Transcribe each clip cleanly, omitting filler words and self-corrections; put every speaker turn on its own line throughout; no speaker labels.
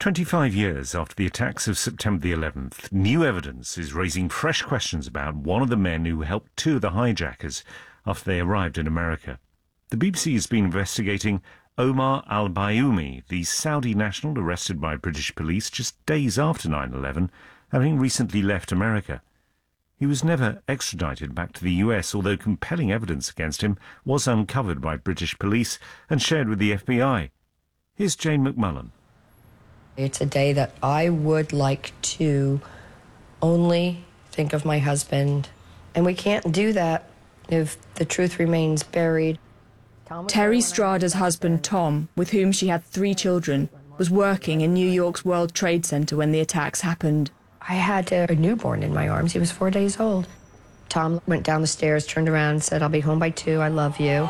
25 years after the attacks of September the 11th, new evidence is raising fresh questions about one of the men who helped two of the hijackers after they arrived in America. The BBC has been investigating Omar al-Bayoumi, the Saudi national arrested by British police just days after 9/11, having recently left America. He was never extradited back to the US, although compelling evidence against him was uncovered by British police and shared with the FBI. Here's Jane McMullen.
It's a day that I would like to only think of my husband, and we can't do that if the truth remains buried.
Terry Strada's husband, Tom, with whom she had 3 children, was working in New York's World Trade Center when the attacks happened.
I had a newborn in my arms. He was 4 days old. Tom went down the stairs, turned around and said, "I'll be home by 2. I love you."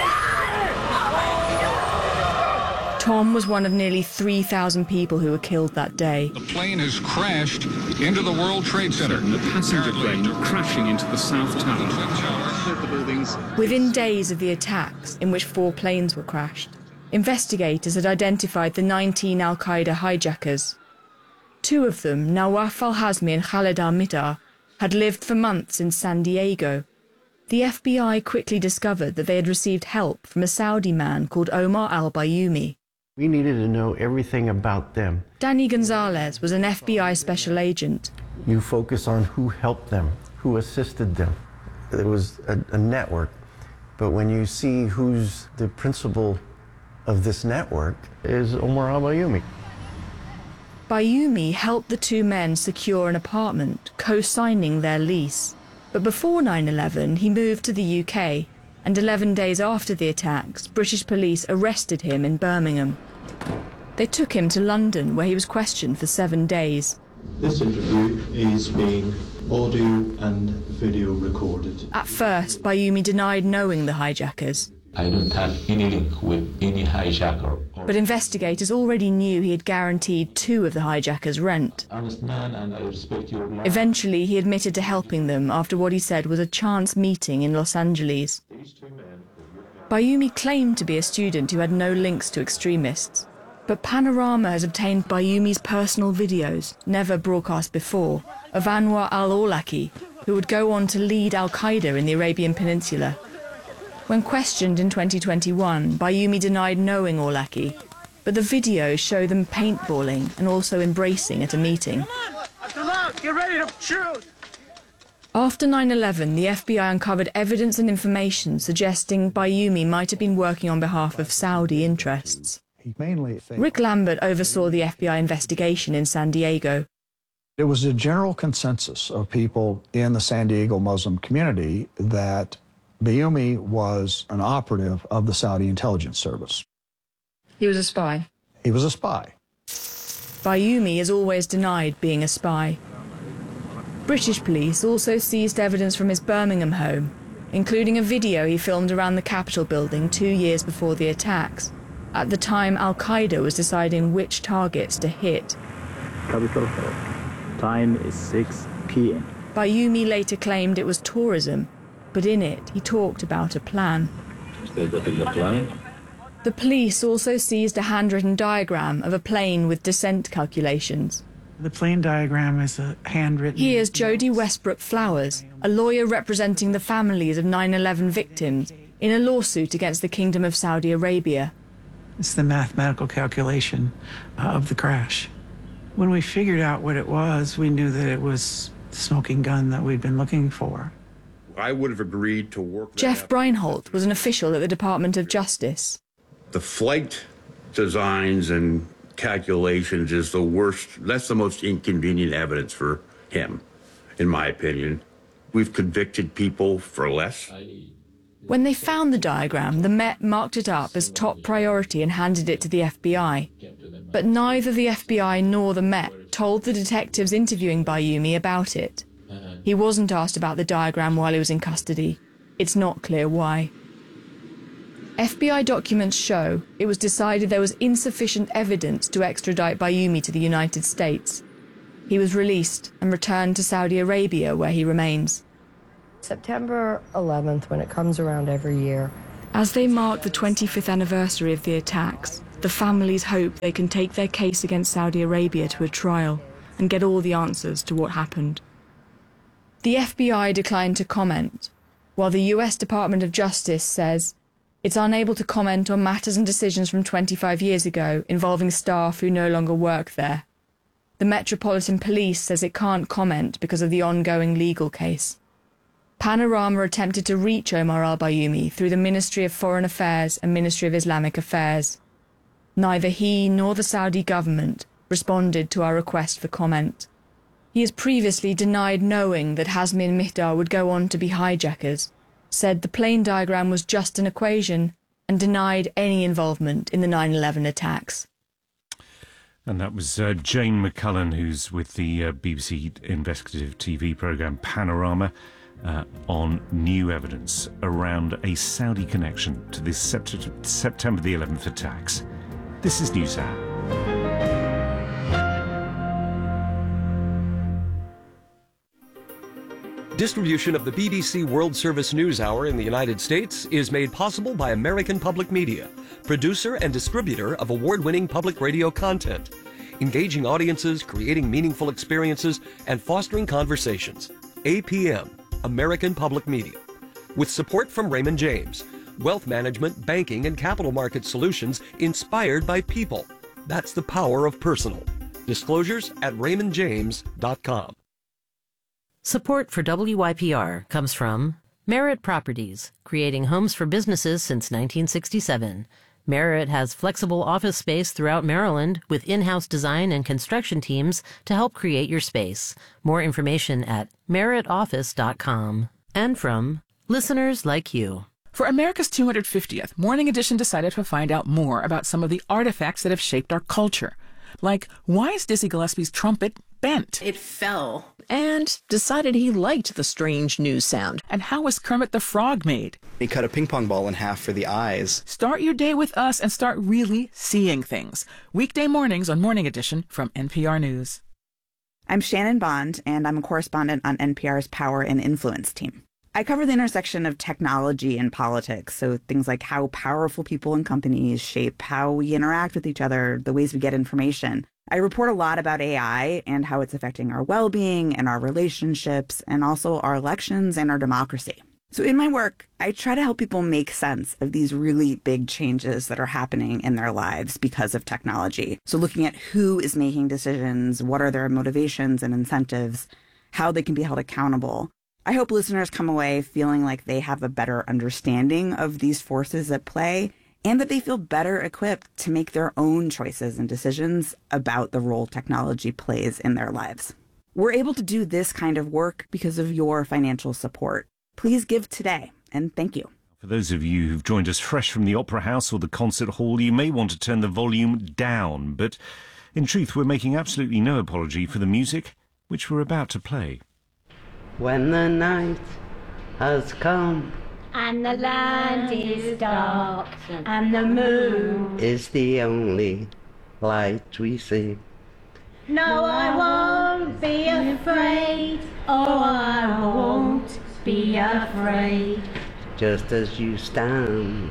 Tom was one of nearly 3,000 people who were killed that day.
The plane has crashed into the World Trade Center.
The passenger plane crashing into the South Tower.
Within days of the attacks, in which 4 planes were crashed, investigators had identified the 19 al-Qaeda hijackers. 2 of them, Nawaf al-Hazmi and Khalid al-Mihdhar, had lived for months in San Diego. The FBI quickly discovered that they had received help from a Saudi man called Omar al-Bayoumi.
We needed to know everything about them.
Danny Gonzalez was an FBI special agent.
You focus on who helped them, who assisted them. There was a network, but when you see who's the principal of this network is Omar al-Bayoumi.
Bayoumi helped the 2 men secure an apartment, co-signing their lease. But before 9/11, he moved to the UK, and 11 days after the attacks, British police arrested him in Birmingham. They took him to London, where he was questioned for 7 days.
This interview is being audio and video recorded.
At first, Bayoumi denied knowing the hijackers.
I don't have any link with any hijacker.
But investigators already knew he had guaranteed 2 of the hijackers rent.
I understand and I respect your life.
Eventually, he admitted to helping them after what he said was a chance meeting in Los Angeles. Bayoumi claimed to be a student who had no links to extremists. But Panorama has obtained Bayoumi's personal videos, never broadcast before, of Anwar al-Awlaki, who would go on to lead al-Qaeda in the Arabian Peninsula. When questioned in 2021, Bayoumi denied knowing Awlaki, but the videos show them paintballing and also embracing at a meeting.
Get ready to shoot!
After 9/11, the FBI uncovered evidence and information suggesting Bayoumi might have been working on behalf of Saudi interests. Rick Lambert oversaw the FBI investigation in San Diego.
It was a general consensus of people in the San Diego Muslim community that Bayoumi was an operative of the Saudi intelligence service.
He was a spy.
He was a spy.
Bayoumi has always denied being a spy. British police also seized evidence from his Birmingham home, including a video he filmed around the Capitol building 2 years before the attacks. At the time, al-Qaeda was deciding which targets to hit.
Capitol Hill. Time is 6 p.m.
Bayoumi later claimed it was tourism, but in it he talked about a plan. The police also seized a handwritten diagram of a plane with descent calculations.
The plane diagram is a handwritten...
Here's Jody Westbrook Flowers, a lawyer representing the families of 9/11 victims in a lawsuit against the Kingdom of Saudi Arabia.
It's the mathematical calculation of the crash. When we figured out what it was, we knew that it was the smoking gun that we'd been looking for.
I would have agreed to work...
Jeff Breinholt was an official at the Department of Justice.
The flight designs and calculations is the worst, that's the most inconvenient evidence for him, in my opinion. We've convicted people for less.
When they found the diagram, the Met marked it up as top priority and handed it to the FBI. But neither the FBI nor the Met told the detectives interviewing Bayoumi about it. He wasn't asked about the diagram while he was in custody. It's not clear why. FBI documents show it was decided there was insufficient evidence to extradite Bayoumi to the United States. He was released and returned to Saudi Arabia, where he remains.
September 11th, when it comes around every year.
As they mark the 25th anniversary of the attacks, The families hope they can take their case against Saudi Arabia to a trial and get all the answers to what happened. The FBI declined to comment, while the US Department of Justice says it's unable to comment on matters and decisions from 25 years ago involving staff who no longer work there. The Metropolitan Police says it can't comment because of the ongoing legal case. Panorama attempted to reach Omar al-Bayoumi through the Ministry of Foreign Affairs and Ministry of Islamic Affairs. Neither he nor the Saudi government responded to our request for comment. He has previously denied knowing that Hazmi and Mihdar would go on to be hijackers, said the plane diagram was just an equation, and denied any involvement in the 9/11 attacks.
And that was Jane McCullen, who's with the BBC investigative TV programme Panorama, on new evidence around a Saudi connection to this September the 11th attacks. This is NewsHour.
Distribution of the BBC World Service News Hour in the United States is made possible by American Public Media, producer and distributor of award-winning public radio content, engaging audiences, creating meaningful experiences, and fostering conversations. APM, American Public Media. With support from Raymond James, wealth management, banking, and capital market solutions inspired by people. That's the power of personal. Disclosures at raymondjames.com.
Support for WYPR comes from Merit Properties, creating homes for businesses since 1967. Merit has flexible office space throughout Maryland with in-house design and construction teams to help create your space. More information at meritoffice.com. And from listeners like you.
For America's 250th, Morning Edition decided to find out more about some of the artifacts that have shaped our culture. Like, why is Dizzy Gillespie's trumpet bent?
It fell. And decided he liked the strange news sound.
And how was Kermit the Frog made?
He cut a ping pong ball in half for the eyes.
Start your day with us and start really seeing things. Weekday mornings on Morning Edition from NPR News.
I'm Shannon Bond, and I'm a correspondent on NPR's Power and Influence team. I cover the intersection of technology and politics, so things like how powerful people and companies shape how we interact with each other, the ways we get information. I report a lot about AI and how it's affecting our well-being and our relationships, and also our elections and our democracy. So in my work, I try to help people make sense of these really big changes that are happening in their lives because of technology. So looking at who is making decisions, what are their motivations and incentives, how they can be held accountable. I hope listeners come away feeling like they have a better understanding of these forces at play and that they feel better equipped to make their own choices and decisions about the role technology plays in their lives. We're able to do this kind of work because of your financial support. Please give today, and thank you.
For those of you who've joined us fresh from the Opera House or the concert hall, you may want to turn the volume down, but in truth, we're making absolutely no apology for the music which we're about to play.
When the night has come
and the land is dark and the moon
is the only light we see.
No, I won't be afraid. Oh, I won't be afraid.
Just as you stand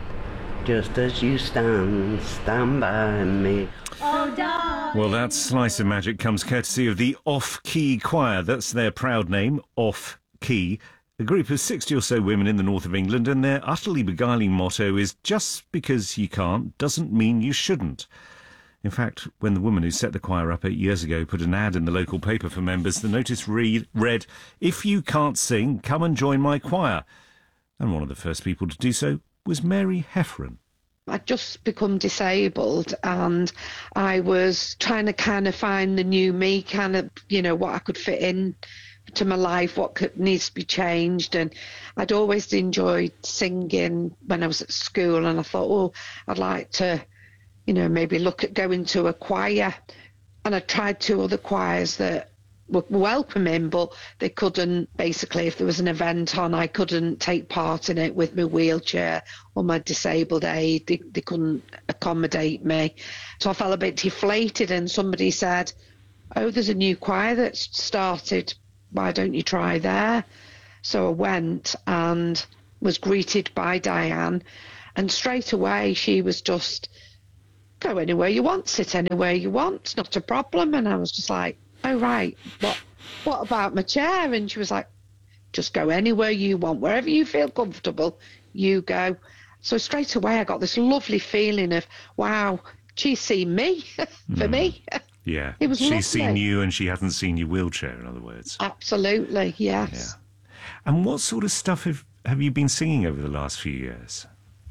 stand by me.
Oh, darling.
Well, that slice of magic comes courtesy of the Off Key Choir. That's their proud name, Off Key. A group of 60 or so women in the north of England, and their utterly beguiling motto is, just because you can't doesn't mean you shouldn't. In fact, when the woman who set the choir up 8 years ago put an ad in the local paper for members, the notice read, "If you can't sing, come and join my choir." And one of the first people to do so was Mary Heffron.
I'd just become disabled and I was trying to kind of find the new me, kind of, what I could fit in to my life, what needs to be changed. And I'd always enjoyed singing when I was at school, and I thought, I'd like to, maybe look at going to a choir. And I tried 2 other choirs that were welcoming, but they couldn't, basically, if there was an event on, I couldn't take part in it with my wheelchair or my disabled aid. They couldn't accommodate me. So I felt a bit deflated, and somebody said, "Oh, there's a new choir that's started. Why don't you try there?" So I went and was greeted by Diane, and straight away she was just go anywhere you want, sit anywhere you want, it's not a problem. And I was just like, oh, right, what about my chair? And she was like, just go anywhere you want, wherever you feel comfortable, you go. So straight away I got this lovely feeling of, wow, she's seen me for me.
Yeah,
it was
she's
lovely.
seen you and she hasn't seen your wheelchair, in other words.
Absolutely, yes.
Yeah. And what sort of stuff have you been singing over the last few years?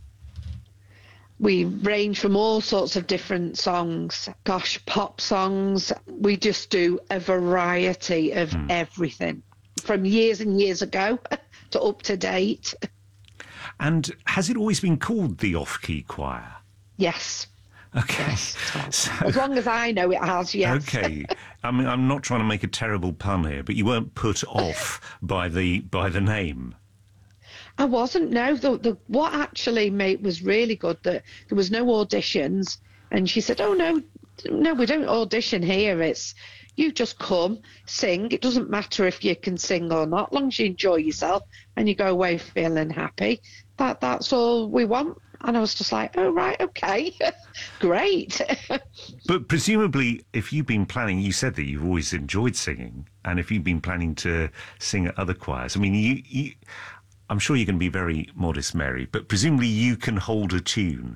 We range from all sorts of different songs. Gosh, pop songs. We just do a variety of everything, from years and years ago to up to date.
And has it always been called the Off-Key Choir?
Yes.
Okay.
Yes.
So,
as long as I know it has, yes.
Okay. I mean, I'm not trying to make a terrible pun here, but you weren't put off by the name.
I wasn't, no. What actually was really good, that there was no auditions. And she said, oh, no, we don't audition here. It's you just come, sing. It doesn't matter if you can sing or not, as long as you enjoy yourself and you go away feeling happy. That's all we want. And I was just like, oh, right, okay, great.
But presumably, if you've been planning, you said that you've always enjoyed singing, and if you've been planning to sing at other choirs, I mean, I'm sure you're going to be very modest, Mary, but presumably you can hold a tune.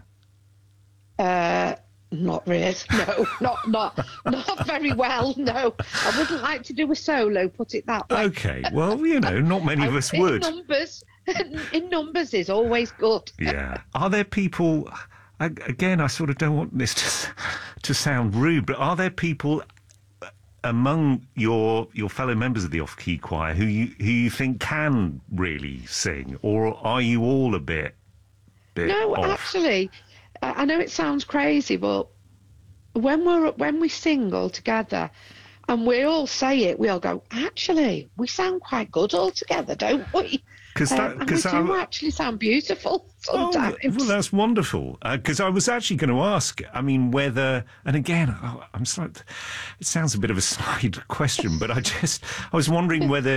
Not really, no, not very well, no. I wouldn't like to do a solo, put it that way.
Okay, well, not many of us would.
In numbers is always good.
Yeah. Are there people, again, I sort of don't want this to sound rude, but are there people among your fellow members of the Off-Key Choir who you think can really sing, or are you all a bit
No,
off?
Actually, I know it sounds crazy, but when we sing all together and we all say it, we all go, actually, we sound quite good all together, don't we?
Because
we do actually sound beautiful sometimes.
Oh, well, that's wonderful. Because I was actually going to ask, I mean, whether, and again, it sounds a bit of a side question, but I was wondering whether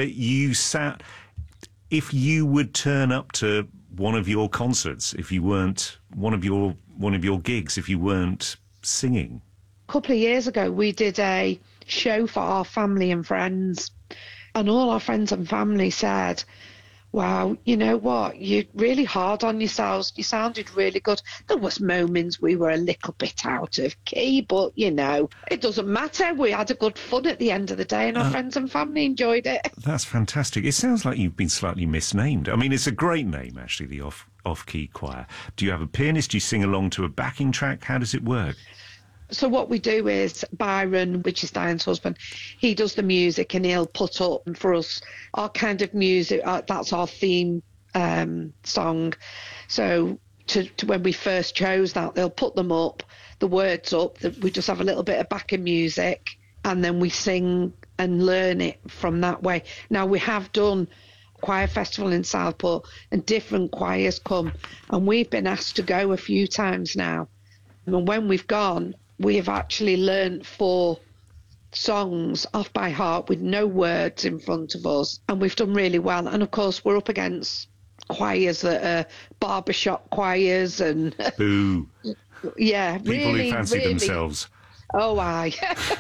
if you would turn up to one of your concerts, if you weren't one of your gigs, if you weren't singing.
A couple of years ago, we did a show for our family and friends, and all our friends and family said, wow, you know what, you're really hard on yourselves. You sounded really good. There was moments we were a little bit out of key, but, it doesn't matter. We had a good fun at the end of the day, and our friends and family enjoyed it.
That's fantastic. It sounds like you've been slightly misnamed. I mean, it's a great name, actually, the Off-Key Choir. Do you have a pianist? Do you sing along to a backing track? How does it work?
So what we do is Byron, which is Diane's husband, he does the music and he'll put up for us our kind of music. That's our theme song. So to when we first chose that, they'll put them up, the words up. We just have a little bit of backing music, and then we sing and learn it from that way. Now, we have done choir festival in Southport, and different choirs come, and we've been asked to go a few times now. And when we've gone, we have actually learned 4 songs off by heart with no words in front of us, and we've done really well. And of course, we're up against choirs that are barbershop choirs and
boo.
Yeah,
people
really,
who fancy
really,
themselves.
Oh, aye.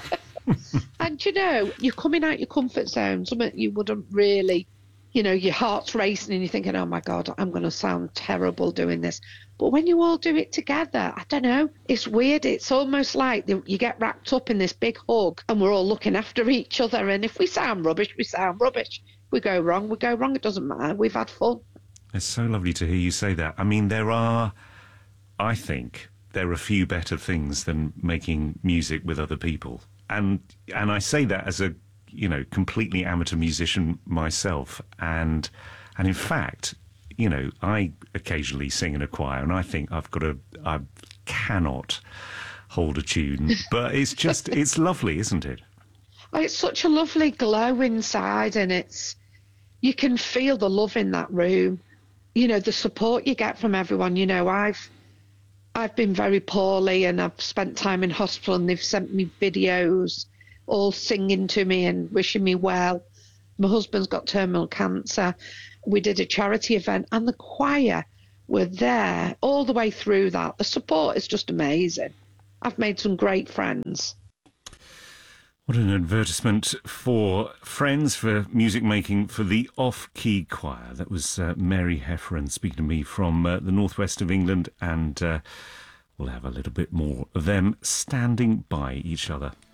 And you're coming out your comfort zone. Something you wouldn't really, your heart's racing and you're thinking, oh my God, I'm going to sound terrible doing this. But when you all do it together, I don't know, it's weird. It's almost like you get wrapped up in this big hug and we're all looking after each other. And if we sound rubbish, we sound rubbish. If we go wrong, we go wrong. It doesn't matter. We've had fun.
It's so lovely to hear you say that. I mean, I think there are few better things than making music with other people. And I say that as a, completely amateur musician myself. And in fact, I occasionally sing in a choir, and I think I cannot hold a tune, but it's lovely, isn't it?
It's such a lovely glow inside, and you can feel the love in that room. The support you get from everyone. I've been very poorly, and I've spent time in hospital, and they've sent me videos, all singing to me and wishing me well. My husband's got terminal cancer. We did a charity event, and the choir were there all the way through that. The support is just amazing. I've made some great friends.
What an advertisement for Friends, for music making for the Off-Key Choir. That was Mary Hefferon speaking to me from the northwest of England, and we'll have a little bit more of them standing by each other.